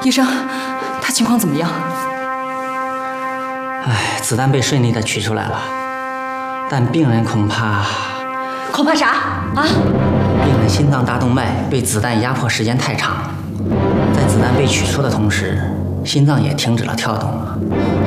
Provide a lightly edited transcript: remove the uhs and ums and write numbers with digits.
医生，他情况怎么样？ 哎，子弹被顺利的取出来了，但病人恐怕啥啊？ 病人心脏大动脉被子弹压迫时间太长，在子弹被取出的同时，心脏也停止了跳动了。